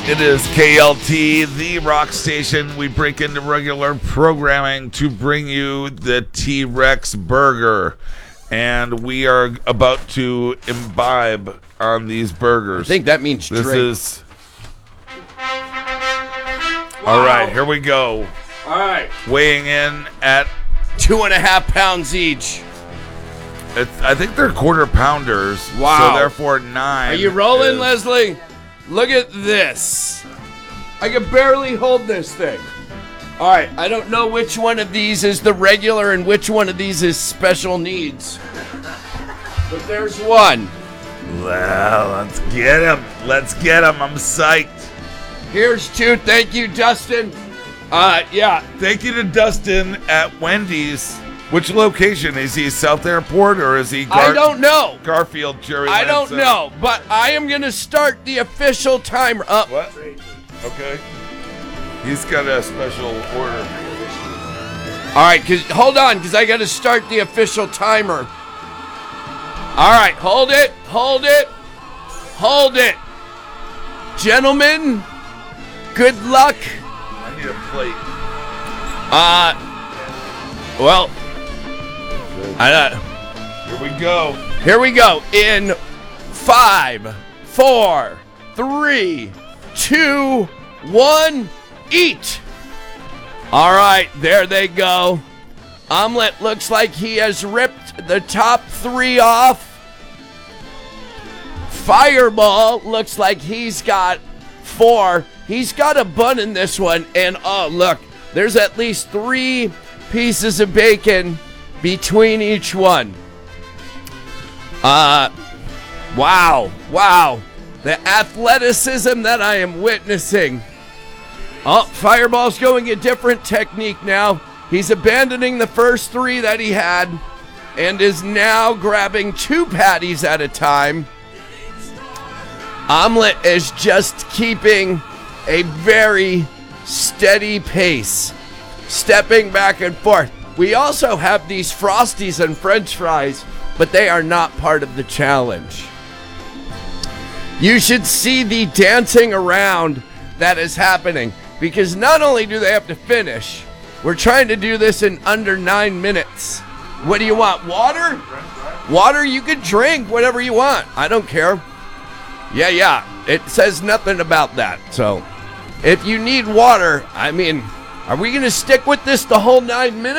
It is KLT, the rock station. We break into regular programming to bring you the T-Rex burger. And we are about to imbibe on these burgers. I think that means this drink. is. All right, here we go. All right. Weighing in at 2.5 pounds each. I think they're quarter pounders. Wow. So therefore 9. Are you rolling, is- Leslie? Look at this. I can barely hold this thing. All right, I don't know which one of these is the regular and which one of these is special needs. But there's one. Well, let's get him. Let's get him. I'm psyched. Here's two. Thank you, Dustin. Yeah. Thank you to Dustin at Wendy's. Which location? Is he South Airport or is he I don't know. Garfield, Cherry I don't Lansing? know, but I am going to start the official timer up. What? Okay. He's got a special order. All right, hold on, because I got to start the official timer. All right, hold it, hold it, hold it. Gentlemen, good luck. I need a plate. Well, Here we go. here we go. In 5, 4, 3, 2, 1, eat. All right, there they go. Omelet looks like he has ripped the top 3 off. Fireball looks like he's got 4. He's got a bun in this one. And oh, look, there's at least 3 pieces of bacon between each one. Wow. The athleticism that I am witnessing. Oh, Fireball's going a different technique now. He's abandoning the first 3 that he had and is now grabbing 2 patties at a time. Omelet is just keeping a very steady pace, stepping back and forth. We also have these Frosties and French fries, but they are not part of the challenge. You should see the dancing around that is happening, because not only do they have to finish, we're trying to do this in under 9 minutes. What do you want, water? Water, you can drink whatever you want. I don't care. Yeah, it says nothing about that. So if you need water, I mean, are we going to stick with this the whole 9 minutes?